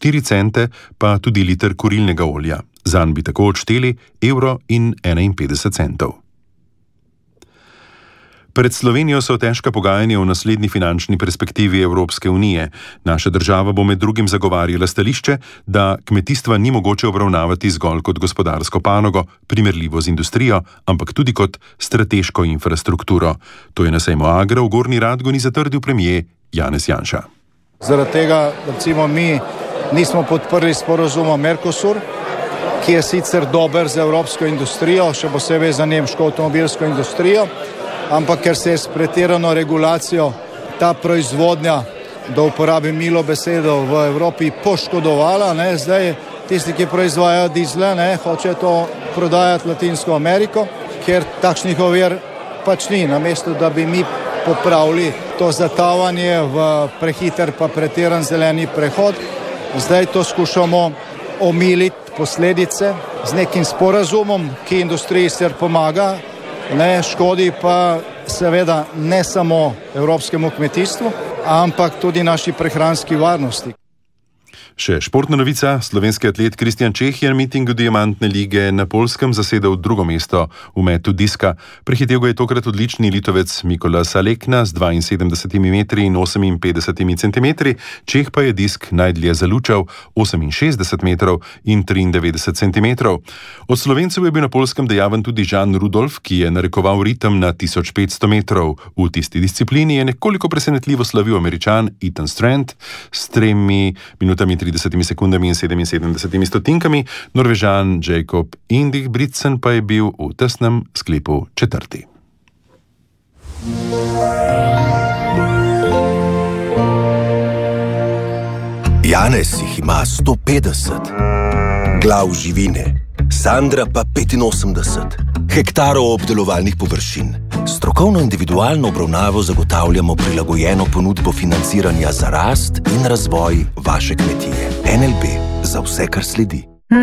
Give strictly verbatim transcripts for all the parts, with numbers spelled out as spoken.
štiri cente pa tudi liter kurilnega olja. Zanj bi tako odšteli evro in enainpetdeset centov. Pred Slovenijo so težka pogajanja o naslednji finančni perspektivi Evropske unije. Naša država bo med drugim zagovarjala stališče, da kmetijstva ni mogoče obravnavati zgolj kot gospodarsko panogo, primerljivo z industrijo, ampak tudi kot strateško infrastrukturo. To je na sejmu Agra v Gornji Radgoni zatrdil premier Janez Janša. Zaradi tega, recimo, mi nismo podprli sporazuma Mercosur, ki je sicer dober za evropsko industrijo, še posebej za nemško avtomobilsko industrijo, ampak ker se je s pretirano regulacijo ta proizvodnja, da uporabim milo besedo, v Evropi poškodovala, ne, zdaj tisti, ki proizvajajo dizle, ne, hoče to prodajati Latinsko Ameriko, ker takšnih ovir pač ni, namesto da bi mi popravili to zatavanje v prehiter pa pretiran zeleni prehod, zdaj to skušamo omiliti posledice z nekim sporazumom, ki industriji sicer pomaga, ne škodi pa seveda ne samo evropskemu kmetijstvu, ampak tudi naši prehranski varnosti. Še športna novica. Slovenski atlet Kristjan Čeh je na mitingu Diamantne lige na Poljskem zasedel drugo mesto v metu diska. Prehitel ga je tokrat odlični Litovec Mikolas Alekna z dvainsedemdesetimi metri in oseminpetdesetimi centimetri. Čeh pa je disk najdlje zalučal oseminšestdeset metrov in triindevetdeset centimetrov. Od Slovencev je bil na Poljskem dejaven tudi Žan Rudolf, ki je narekoval ritem na tisoč petsto metrov. V tisti disciplini je nekoliko presenetljivo slavil Američan Ethan Strand s tremi minutami tridesetimi sekundami in sedeminsedemdesetimi stotinkami, Norvežan Jakob Ingebrigtsen pa je bil v tesnem sklepu četrti. Janez jih ima sto petdeset, glav živine, Sandra pa petinosemdeset, hektarov obdelovalnih površin. Strokovno individualno obravnavo zagotavljamo prilagojeno ponudbo financiranja za rast in razvoj vaše kmetije. N L B za vse, kar sledi.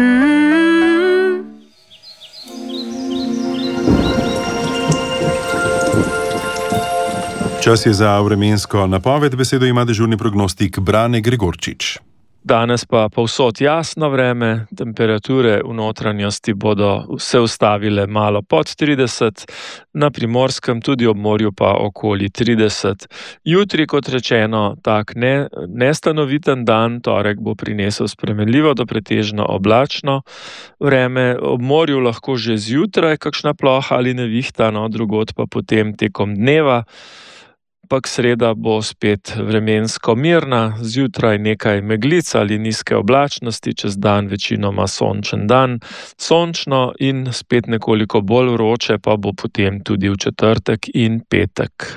Čas je za vremensko napoved. Besedo ima dežurni prognostik Brane Gregorčič. Danes pa povsod jasno vreme, temperature v notranjosti bodo se ustavile malo pod trideset, na Primorskem tudi ob morju pa okoli trideset. Jutri, kot rečeno, tak ne, nestanoviten dan, torek bo prinesel spremenljivo do pretežno oblačno vreme, ob morju lahko že zjutraj kakšna ploha ali nevihta, no, drugod pa potem tekom dneva. Ampak sreda bo spet vremensko mirna, zjutraj nekaj meglic ali nizke oblačnosti, čez dan večinoma sončen dan, sončno in spet nekoliko bolj vroče pa bo potem tudi v četrtek in petek.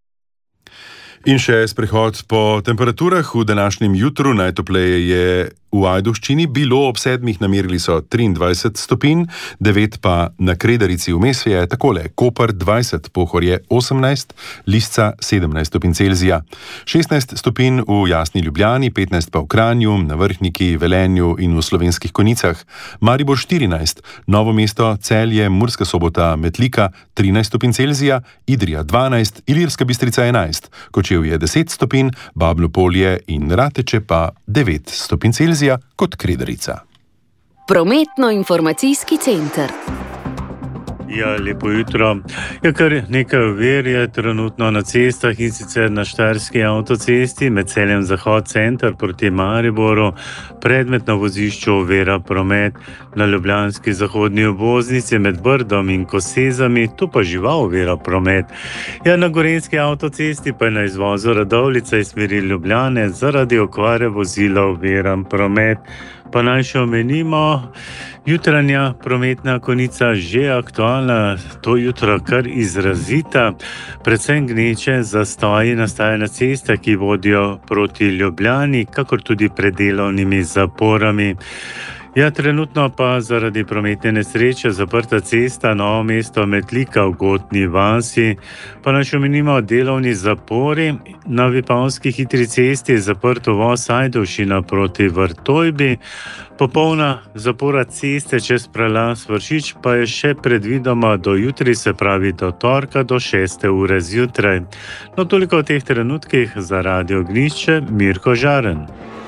In še sprehod po temperaturah. V današnjem jutru najtopleje je v Ajdovščini bilo, ob sedmih namerili so triindvajset stopinj, devet pa na Kredarici. Vmes je takole: Koper dvajset, Pohorje osemnajst, Lisca sedemnajst stopinj Celzija, šestnajst stopinj v Jasni Ljubljani, petnajst pa v Kranju, na Vrhniki, Velenju in v Slovenskih Konjicah, Maribor štirinajst, Novo mesto, Celje, Murska Sobota, Metlika trinajst stopinj Celzija, Idrija dvanajst, Ilirska Bistrica enajst, Kočevje deset stopinj, Babno Polje in Rateče pa devet stopinj Celzija kot Kredarica. Prometno-informacijski center. Ja, lepo jutro. Ja, kar nekaj ovir je trenutno na cestah, in sicer na Štajerski avtocesti med Celjem Zahod center proti Mariboru, predmet na vozišču ovira promet, na ljubljanski zahodni obvoznici med Brdom in Kosezami, tu pa žival ovira promet. Ja, na Gorenjski avtocesti pa je na izvozu Radovljica iz smeri Ljubljane zaradi okvare vozila oviran promet. Pa naj še omenimo, jutranja prometna konica že aktualna, to jutro kar izrazita, predvsem gneče zastoji nastaja na cestah, ki vodijo proti Ljubljani, kakor tudi pred delovnimi zaporami. Ja, trenutno pa zaradi prometne nesreče zaprta cesta Novo mesto Metlika v Gotni vasi, pa naj še omenimo delovni zapori. Na Vipavski hitri cesti je zaprt uvoz Ajdovščina proti Vrtojbi, popolna zapora ceste čez prelaz Vršič pa je še predvidoma do jutri, se pravi do torka do šeste ure zjutraj. No, toliko v teh trenutkih. Za Radio Ognjišče, Mirko Žaren.